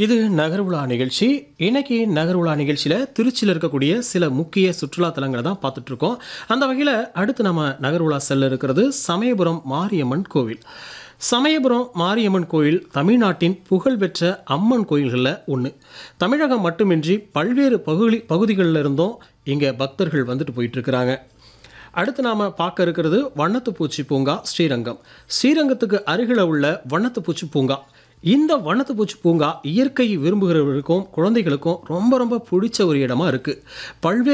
இது நகர்வுலா நிகழ்ச்சி. இன்னைக்கு நகர்வுலா நிகழ்ச்சியில் திருச்சியில் இருக்கக்கூடிய சில முக்கிய சுற்றுலா தலங்களை தான் பார்த்துட்டு இருக்கோம். அந்த வகையில் அடுத்து நம்ம நகர்வுலா செல்ல இருக்கிறது சமயபுரம் மாரியம்மன் கோவில். சமயபுரம் மாரியம்மன் கோயில் தமிழ்நாட்டின் புகழ்பெற்ற அம்மன் கோயில்களில் ஒன்று. தமிழகம் மட்டுமின்றி பல்வேறு பகுதிகளில் இருந்தும் இங்கே பக்தர்கள் வந்துட்டு போயிட்டு இருக்கிறாங்க. அடுத்து நாம் பார்க்க இருக்கிறது வண்ணத்துப்பூச்சி பூங்கா ஸ்ரீரங்கம். ஸ்ரீரங்கத்துக்கு அருகில் உள்ள வண்ணத்துப்பூச்சி பூங்கா. இந்த வண்ணத்துப்பூச்சி பூங்கா இயற்கை விரும்புகிறவர்களுக்கும் குழந்தைகளுக்கும் ரொம்ப ரொம்ப பிடிச்ச ஒரு இடமா இருக்குது. பல்வேறு